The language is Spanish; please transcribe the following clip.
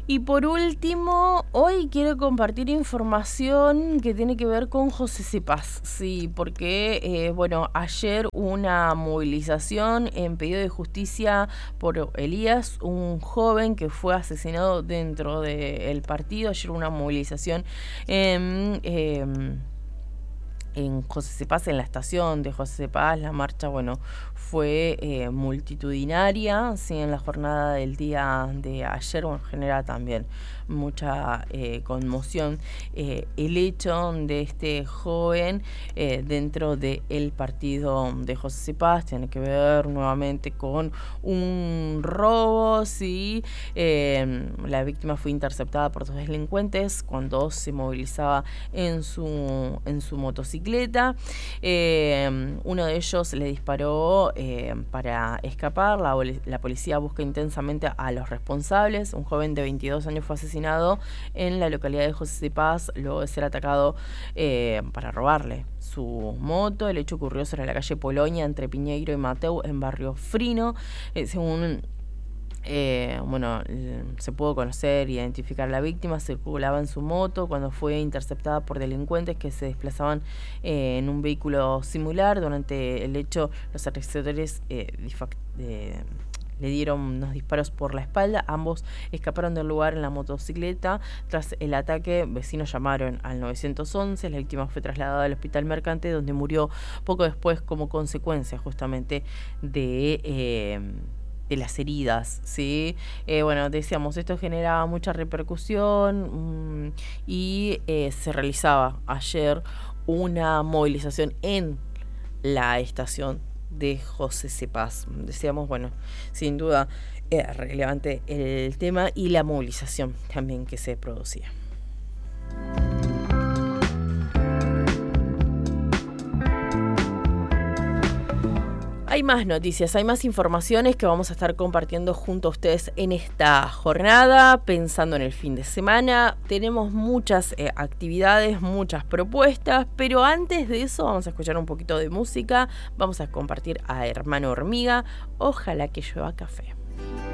Y por último, hoy quiero compartir información que tiene que ver con José Cepaz, sí, porque, ayer una movilización en pedido de justicia por Elías, un joven que fue asesinado dentro del partido. Ayer una movilización en José Cepaz, en la estación de José Cepaz. La marcha, fue multitudinaria, sí, en la jornada del día de ayer, genera también mucha conmoción el hecho de este joven dentro del partido de José Cepaz. Tiene que ver nuevamente con un robo, sí. La víctima fue interceptada por dos delincuentes cuando se movilizaba en su motocicleta. Uno de ellos le disparó para escapar. La policía busca intensamente a los responsables. Un joven de 22 años fue asesinado en la localidad de José Cepaz luego de ser atacado para robarle su moto. El hecho ocurrió sobre la calle Polonia entre Piñeiro y Mateu en barrio Frino. Según se pudo conocer e identificar a la víctima. Circulaba en su moto cuando fue interceptada por delincuentes que se desplazaban en un vehículo similar. Durante el hecho, los agresores le dieron unos disparos por la espalda. Ambos escaparon del lugar en la motocicleta. Tras el ataque, vecinos llamaron al 911. La víctima fue trasladada al hospital Mercante, donde murió poco después como consecuencia justamente de las heridas, ¿sí? Decíamos, esto generaba mucha repercusión y se realizaba ayer una movilización en la estación de José Cepaz. Decíamos, sin duda relevante el tema y la movilización también que se producía. Hay más noticias, hay más informaciones que vamos a estar compartiendo junto a ustedes en esta jornada, pensando en el fin de semana. Tenemos muchas actividades, muchas propuestas, pero antes de eso vamos a escuchar un poquito de música. Vamos a compartir a Hermano Hormiga, Ojalá que llueva café.